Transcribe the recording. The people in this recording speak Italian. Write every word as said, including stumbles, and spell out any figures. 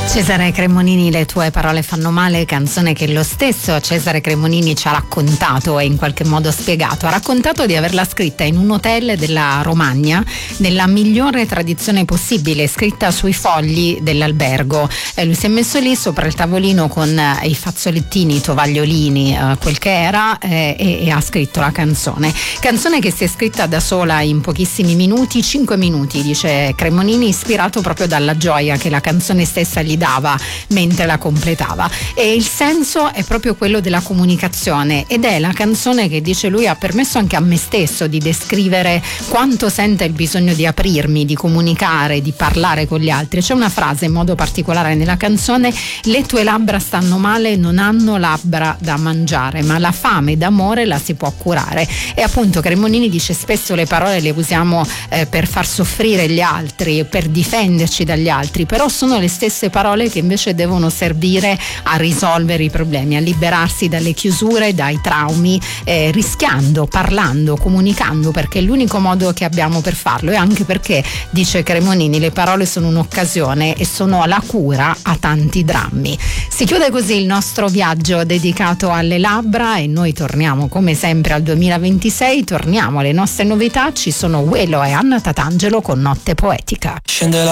Cesare Cremonini, Le tue parole fanno male, canzone che lo stesso Cesare Cremonini ci ha raccontato e in qualche modo spiegato. Ha raccontato di averla scritta in un hotel della Romagna nella migliore tradizione possibile, scritta sui fogli dell'albergo. Eh, lui si è messo lì sopra il tavolino con eh, i fazzolettini, i tovagliolini, eh, quel che era, eh, e, e ha scritto la canzone. Canzone che si è scritta da sola in pochissimi minuti, cinque minuti, dice Cremonini, ispirato proprio dalla gioia che la canzone stessa gli dava mentre la completava. E il senso è proprio quello della comunicazione, ed è la canzone che, dice lui, ha permesso anche a me stesso di descrivere quanto senta il bisogno di aprirmi, di comunicare, di parlare con gli altri. C'è una frase in modo particolare nella canzone: le tue labbra stanno male, non hanno labbra da mangiare, ma la fame d'amore la si può curare. E appunto Cremonini dice spesso le parole le usiamo eh, per far soffrire gli altri, per difenderci dagli altri, però sono le stesse parole che invece devono servire a risolvere i problemi, a liberarsi dalle chiusure, dai traumi, eh, rischiando, parlando, comunicando, perché è l'unico modo che abbiamo per farlo. E anche perché, dice Cremonini, le parole sono un'occasione e sono la cura a tanti drammi. Si chiude così il nostro viaggio dedicato alle labbra e noi torniamo come sempre al duemilaventisei, torniamo alle nostre novità. Ci sono Uelo e Anna Tatangelo con Notte Poetica. Scende la